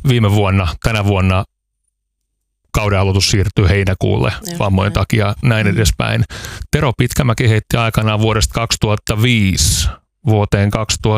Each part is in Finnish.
tänä vuonna kauden aloitus siirtyy heinäkuulle vammojen takia, näin edespäin. Tero Pitkämäki heitti aikanaan vuodesta 2005 vuoteen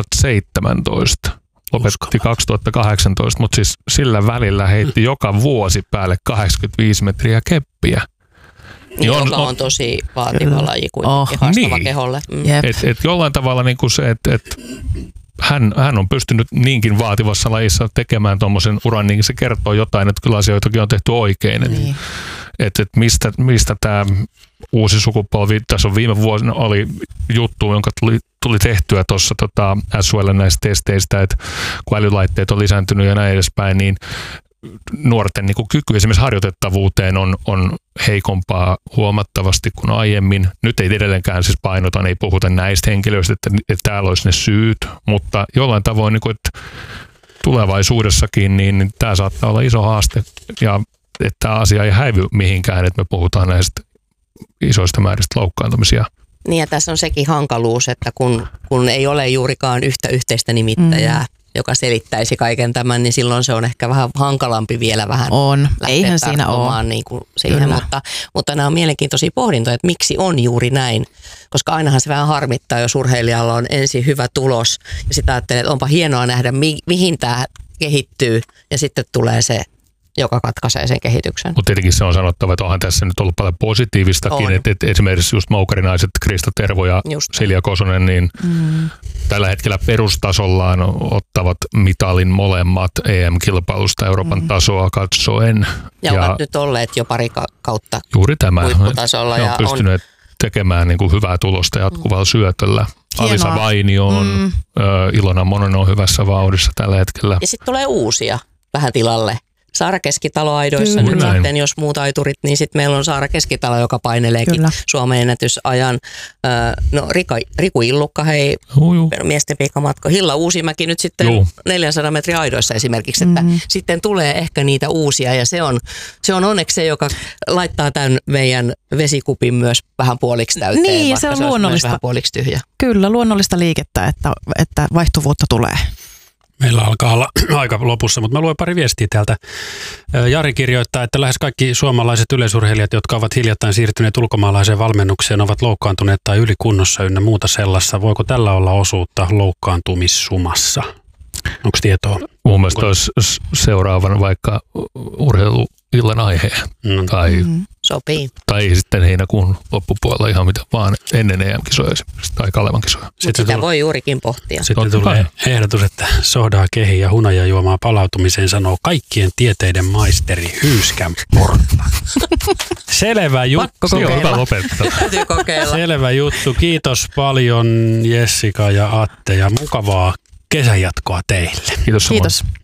2017. Lopetti 2018, mutta siis sillä välillä heitti joka vuosi päälle 85 metriä keppiä. Joka on tosi vaativa laji kuitenkin, haastava keholle. Et jollain tavalla niin kuin se, että hän on pystynyt niinkin vaativassa lajissa tekemään tuommoisen uran, niin se kertoo jotain, että kyllä asioitakin on tehty oikein. Niin. Että mistä tämä uusi sukupolvi, tässä on viime vuosina oli juttu, jonka tuli tehtyä tuossa SUL näistä testeistä, että kun älylaitteet on lisääntynyt ja näin edespäin, niin nuorten niin kuin kyky esimerkiksi harjoitettavuuteen on heikompaa huomattavasti kuin aiemmin. Nyt ei edelleenkään siis painota, ei puhuta näistä henkilöistä, että täällä olisi ne syyt, mutta jollain tavoin, niin kuin, että tulevaisuudessakin niin tämä saattaa olla iso haaste ja että tämä asia ei häivy mihinkään, että me puhutaan näistä isoista määristä loukkaantumisia. Niin ja tässä on sekin hankaluus, että kun ei ole juurikaan yhtä yhteistä nimittäjää, joka selittäisi kaiken tämän, niin silloin se on ehkä vähän hankalampi vielä vähän Eihän siinä ole. Niin kuin siihen, mutta nämä on mielenkiintoisia pohdintoja, että miksi on juuri näin, koska ainahan se vähän harmittaa, jos urheilijalla on ensin hyvä tulos ja sitten ajattelee, että onpa hienoa nähdä, mihin tämä kehittyy ja sitten tulee se, joka katkaisee sen kehityksen. Mutta tietenkin se on sanottava, että onhan tässä nyt ollut paljon positiivistakin, että esimerkiksi just Moukarinaiset, Krista Tervo ja Silja Kosonen, niin tällä hetkellä perustasollaan ottavat mitalin molemmat EM-kilpailusta Euroopan tasoa katsoen. Ja ovat nyt olleet jo pari kautta juuri tämä, huipputasolla. Ja on pystyneet tekemään niin kuin hyvää tulosta jatkuvalla syötöllä. Hienoa. Alisa Vainio on, Ilona Mononen on hyvässä vauhdissa tällä hetkellä. Ja sitten tulee uusia vähän tilalle. Saara Keskitalo-aidoissa nyt sitten, jos muut aiturit, niin sitten meillä on Saara Keskitalo, joka paineleekin Suomen ennätysajan. Riku Illukka, miesten pikamatka. Hilla Uusimäki nyt sitten 400 metrin aidoissa esimerkiksi, että sitten tulee ehkä niitä uusia ja se on onneksi se, joka laittaa tämän meidän vesikupin myös vähän puoliksi täyteen, niin, vaikka se on se luonnollista. Vähän puoliksi tyhjä. Kyllä, luonnollista liikettä, että vaihtuvuutta tulee. Meillä alkaa olla aika lopussa, mutta mä luen pari viestiä täältä. Jari kirjoittaa, että lähes kaikki suomalaiset yleisurheilijat, jotka ovat hiljattain siirtyneet ulkomaalaiseen valmennukseen, ovat loukkaantuneet tai ylikunnossa ynnä muuta sellaista. Voiko tällä olla osuutta loukkaantumissumassa? Onko tietoa? Mun mielestä olisi seuraavan vaikka urheiluillan aihe. Sopii. Tai sitten heinäkuun loppupuolella ihan mitä vaan ennen EM-kisoja tai Kalevan kisoja. Sitä voi juurikin pohtia. Sitten tulee ehdotus, että sohdaa, kehi ja hunajajuomaa palautumiseen sanoo kaikkien tieteiden maisteri Hyyskän Porta. Selvä juttu. Hyvä lopettaa. Täytyy kokeilla. Selvä juttu. Kiitos paljon Jessica ja Atte ja mukavaa kesänjatkoa teille. Kiitos. Kiitos.